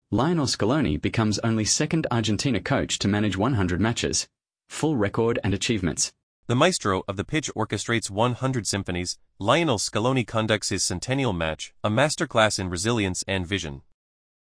Lionel Scaloni becomes only second Argentina coach to manage 100 matches. Full record and achievements. The maestro of the pitch orchestrates 100 symphonies. Lionel Scaloni conducts his centennial match, a masterclass in resilience and vision.